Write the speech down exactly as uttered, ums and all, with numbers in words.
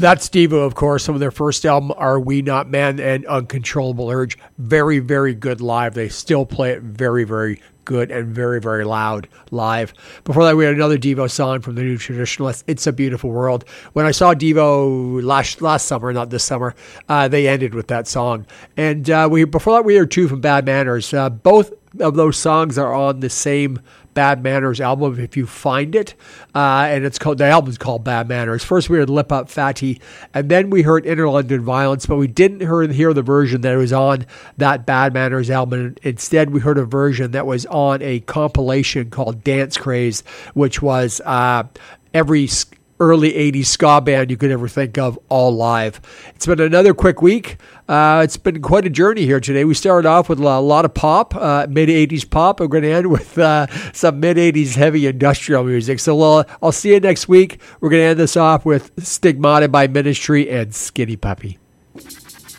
That's Devo, of course. Some of their first album are We Not Men and Uncontrollable Urge. Very, very good live. They still play it very, very good and very, very loud live. Before that, we had another Devo song from the New Traditionalists, It's a Beautiful World. When I saw Devo last last summer, not this summer, uh, they ended with that song. And uh, we before that, we heard two from Bad Manners. Uh, both of those songs are on the same Bad Manners album if you find it, uh, and it's called the album's called Bad Manners. First we heard Lip Up Fatty, and then we heard Inner London Violence, but we didn't hear, hear the version that was on that Bad Manners album. Instead, we heard a version that was on a compilation called Dance Craze, which was uh, every early eighties ska band you could ever think of, all live. It's been another quick week. Uh, it's been quite a journey here today. We started off with a lot of pop, uh, mid-eighties pop. We're going to end with uh, some mid-eighties heavy industrial music. So uh, I'll see you next week. We're going to end this off with Stigmata by Ministry and Skinny Puppy.